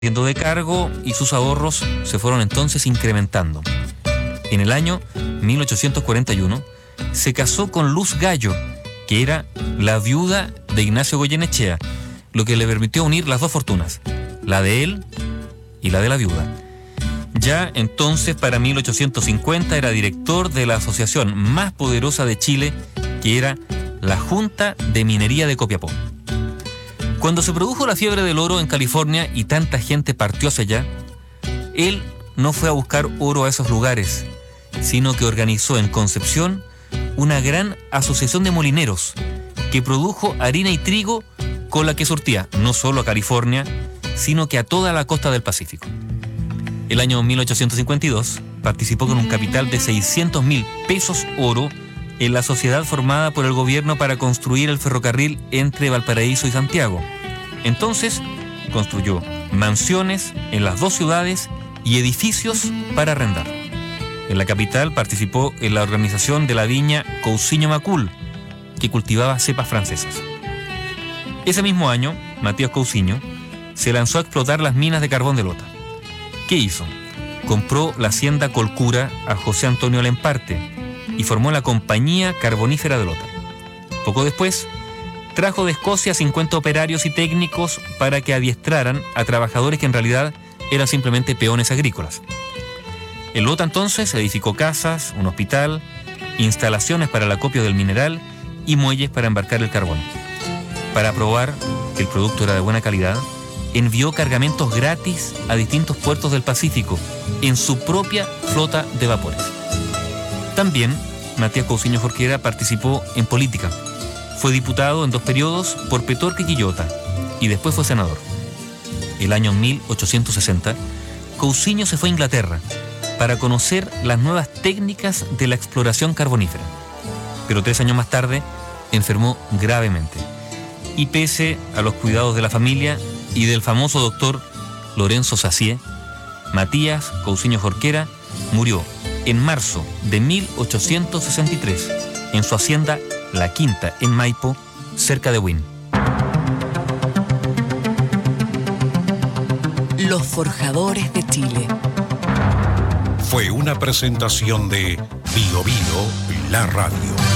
de cargo y sus ahorros se fueron entonces incrementando. En el año 1841 se casó con Luz Gallo, que era la viuda de Ignacio Goyenechea, lo que le permitió unir las dos fortunas, la de él y la de la viuda. Ya entonces, para 1850, era director de la asociación más poderosa de Chile, que era la Junta de Minería de Copiapó. Cuando se produjo la fiebre del oro en California y tanta gente partió hacia allá, él no fue a buscar oro a esos lugares, sino que organizó en Concepción una gran asociación de molineros que produjo harina y trigo con la que surtía no solo a California, sino que a toda la costa del Pacífico. El año 1852 participó con un capital de 600.000 pesos oro en la sociedad formada por el gobierno para construir el ferrocarril entre Valparaíso y Santiago. Entonces construyó mansiones en las dos ciudades y edificios para arrendar. En la capital participó en la organización de la viña Cousiño Macul, que cultivaba cepas francesas. Ese mismo año, Matías Cousiño se lanzó a explotar las minas de carbón de Lota. ¿Qué hizo? Compró la hacienda Colcura a José Antonio Lemparte y formó la Compañía Carbonífera de Lota. Poco después, trajo de Escocia 50 operarios y técnicos para que adiestraran a trabajadores que en realidad eran simplemente peones agrícolas. En Lota entonces edificó casas, un hospital, instalaciones para el acopio del mineral y muelles para embarcar el carbón. Para probar que el producto era de buena calidad, envió cargamentos gratis a distintos puertos del Pacífico en su propia flota de vapores. También Matías Cousiño Jorquera participó en política. Fue diputado en 2 periodos por Petorca y Quillota y después fue senador. El año 1860, Cousiño se fue a Inglaterra para conocer las nuevas técnicas de la exploración carbonífera. Pero 3 años más tarde enfermó gravemente. Y pese a los cuidados de la familia y del famoso doctor Lorenzo Sacié, Matías Cousiño Jorquera murió en marzo de 1863 en su hacienda La Quinta en Maipo, cerca de Huin. Los Forjadores de Chile. Fue una presentación de Bio Bio, la radio.